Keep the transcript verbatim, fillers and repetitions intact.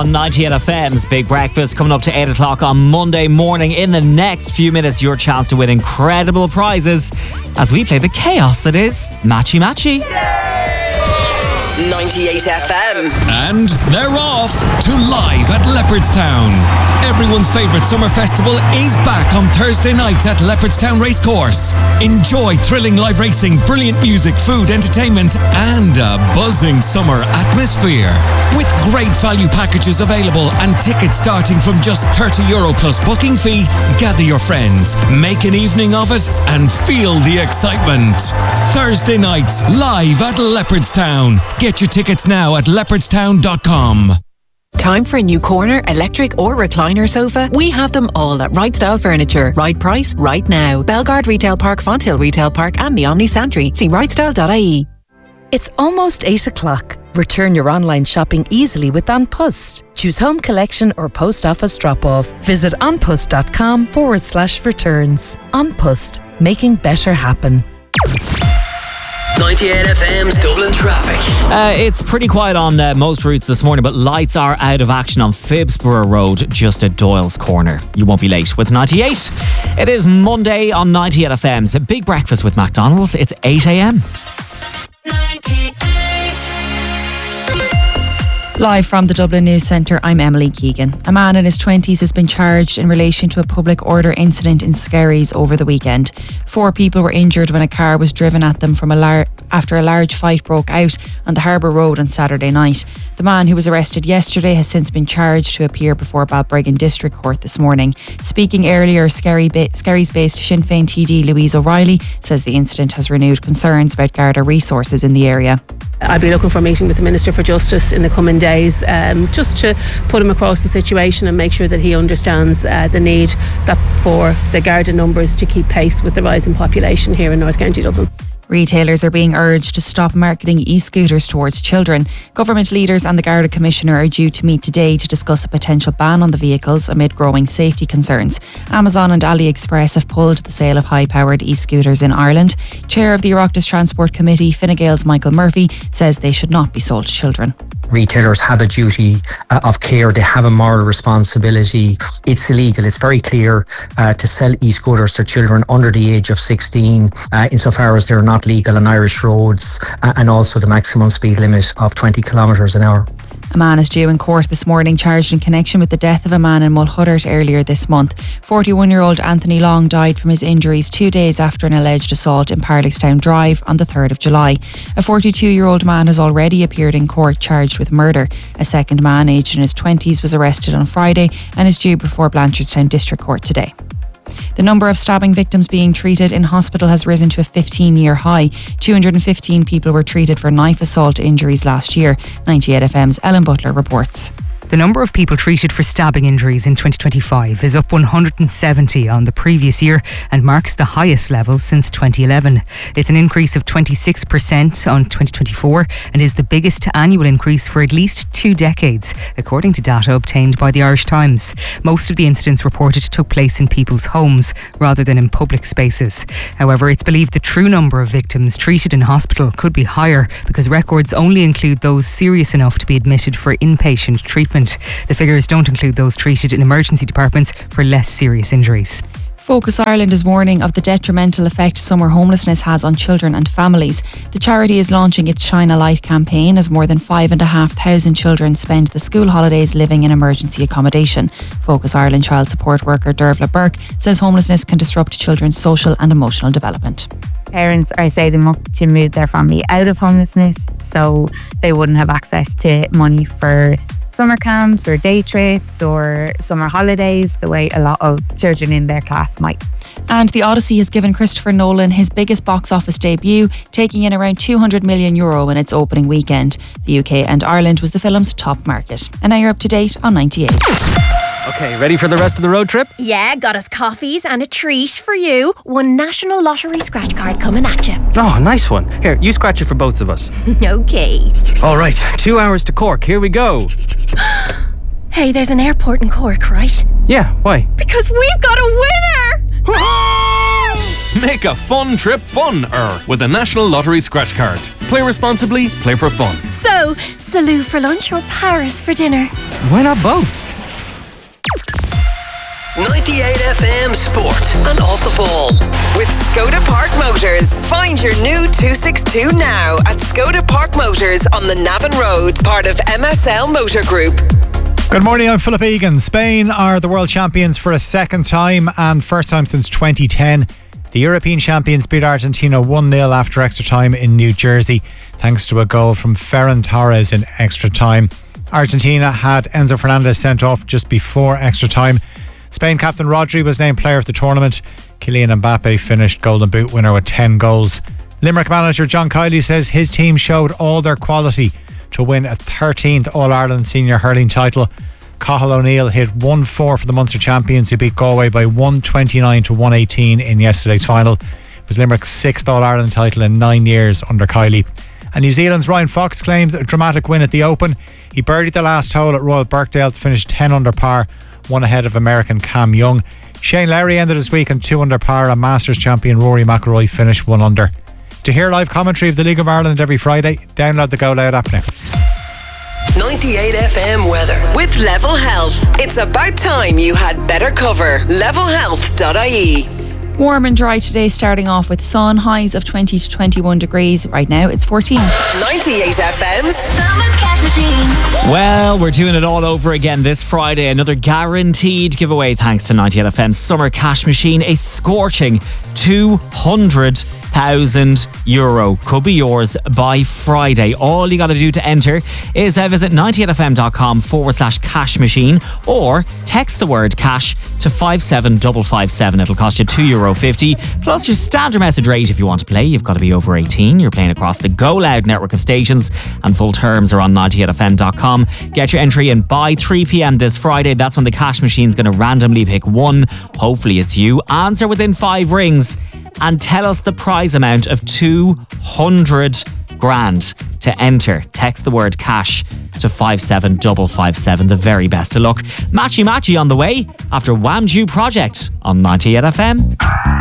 on ninety-eight F M's Big Breakfast, coming up to eight o'clock on Monday morning. In the next few minutes, your chance to win incredible prizes as we play the chaos that is Matchy Matchy. ninety-eight F M. And they're off to Live at Leopardstown. Everyone's favourite summer festival is back on Thursday nights at Leopardstown Racecourse. Enjoy thrilling live racing, brilliant music, food, entertainment and a buzzing summer atmosphere. With great value packages available and tickets starting from just thirty euro plus booking fee, gather your friends, make an evening of it and feel the excitement. Thursday nights, live at Leopardstown. Get your tickets now at leopardstown dot com. Time for a new corner, electric or recliner sofa? We have them all at Right Style Furniture. Right price, right now. Belgard Retail Park, Fonthill Retail Park and the Omni Santry. See right style dot I E. It's almost eight o'clock. Return your online shopping easily with An Post. Choose home collection or post office drop-off. Visit onpost.com forward slash returns. An Post, making better happen. ninety-eight F M's Dublin traffic. Uh, it's pretty quiet on uh, most routes this morning, but lights are out of action on Phibsborough Road, just at Doyle's Corner. You won't be late with ninety-eight. It is Monday on ninety-eight F M's Big Breakfast with McDonald's. It's eight a.m. Live from the Dublin News Centre, I'm Emily Keegan. A man in his twenties has been charged in relation to a public order incident in Skerries over the weekend. Four people were injured when a car was driven at them from a lar- after a large fight broke out on the Harbour Road on Saturday night. The man who was arrested yesterday has since been charged to appear before Balbriggan District Court this morning. Speaking earlier, Skerry ba- Skerries-based Sinn Féin T D Louise O'Reilly says the incident has renewed concerns about Garda resources in the area. I'll be looking for a meeting with the Minister for Justice in the coming days, um, just to put him across the situation and make sure that he understands uh, the need that for the Garda numbers to keep pace with the rising population here in North County Dublin. Retailers are being urged to stop marketing e-scooters towards children. Government leaders and the Garda Commissioner are due to meet today to discuss a potential ban on the vehicles amid growing safety concerns. Amazon and AliExpress have pulled the sale of high-powered e-scooters in Ireland. Chair of the Oireachtas Transport Committee, Fine Gael's Michael Murphy, says they should not be sold to children. Retailers have a duty uh, of care. They have a moral responsibility. It's illegal. It's very clear uh, to sell e-scooters to children under the age of sixteen, uh, insofar as they're not legal on Irish roads, uh, and also the maximum speed limit of twenty kilometres an hour. A man is due in court this morning charged in connection with the death of a man in Mulhuddart earlier this month. forty-one-year-old Anthony Long died from his injuries two days after an alleged assault in Parlickstown Drive on the third of July. A forty-two-year-old man has already appeared in court charged with murder. A second man aged in his twenties was arrested on Friday and is due before Blanchardstown District Court today. The number of stabbing victims being treated in hospital has risen to a fifteen-year high. two hundred fifteen people were treated for knife assault injuries last year. ninety-eight F M's Ellen Butler reports. The number of people treated for stabbing injuries in twenty twenty-five is up one hundred seventy on the previous year and marks the highest level since twenty eleven. It's an increase of twenty-six percent on twenty twenty-four and is the biggest annual increase for at least two decades, according to data obtained by the Irish Times. Most of the incidents reported took place in people's homes rather than in public spaces. However, it's believed the true number of victims treated in hospital could be higher because records only include those serious enough to be admitted for inpatient treatment. The figures don't include those treated in emergency departments for less serious injuries. Focus Ireland is warning of the detrimental effect summer homelessness has on children and families. The charity is launching its Shine a Light campaign as more than five and a half thousand children spend the school holidays living in emergency accommodation. Focus Ireland child support worker Dervla Burke says homelessness can disrupt children's social and emotional development. Parents are setting up to move their family out of homelessness so they wouldn't have access to money for summer camps or day trips or summer holidays the way a lot of children in their class might. And The Odyssey has given Christopher Nolan his biggest box office debut, taking in around two hundred million euro in its opening weekend. The U K and Ireland was the film's top market. And now you're up to date on ninety-eight. Okay, ready for the rest of the road trip? Yeah, got us coffees and a treat for you. One National Lottery scratch card coming at you. Oh, nice one. Here, you scratch it for both of us. Okay. All right, two hours to Cork. Here we go. Hey, there's an airport in Cork, right? Yeah, why? Because we've got a winner! Make a fun trip fun-er with a National Lottery scratch card. Play responsibly, play for fun. So, Salou for lunch or Paris for dinner? Why not both? ninety-eight F M Sport and Off the Ball. With Skoda Park Motors. Find your new two sixty-two now at Skoda Park Motors on the Navan Road, part of M S L Motor Group. Good morning, I'm Philip Egan. Spain are the world champions for a second time and first time since twenty ten. The European champions beat Argentina one nil after extra time in New Jersey, thanks to a goal from Ferran Torres in extra time. Argentina had Enzo Fernandez sent off just before extra time. Spain captain Rodri was named player of the tournament. Kylian Mbappe finished Golden Boot winner with ten goals. Limerick manager John Kiley says his team showed all their quality to win a thirteenth All-Ireland senior hurling title. Cathal O'Neill hit one four for the Munster champions, who beat Galway by one twenty-nine to one eighteen in yesterday's final. It was Limerick's sixth All-Ireland title in nine years under Kiley. And New Zealand's Ryan Fox claimed a dramatic win at the Open. He birdied the last hole at Royal Birkdale to finish ten under par, one ahead of American Cam Young. Shane Lowry ended his week on two under par, and Masters champion Rory McIlroy finished one under. To hear live commentary of the League of Ireland every Friday, download the Go Loud app now. ninety-eight F M weather with Level Health. It's about time you had better cover. level health dot I E. Warm and dry today, starting off with sun, highs of twenty to twenty-one degrees. Right now it's fourteen. ninety-eight F M's Summer Cash Machine. Well, we're doing it all over again this Friday. Another guaranteed giveaway thanks to ninety-eight F M's Summer Cash Machine. A scorching two hundred thousand euro could be yours by Friday. All you got to do to enter is uh, visit ninety-eight F M dot com forward slash cash machine or text the word cash to five seven five five seven. It'll cost you two euro fifty plus your standard message rate. If you want to play, you've got to be over eighteen. You're playing across the Go Loud network of stations, and full terms are on ninety-eight F M dot com. Get your entry in by three p.m. this Friday. That's when the cash machine's going to randomly pick one. Hopefully it's you. Answer within five rings and tell us the prize amount of two hundred grand. To enter, text the word cash to five seven five five seven. The very best of luck. Matchy Matchy on the way after Wham Jew Project on ninety-eight F M.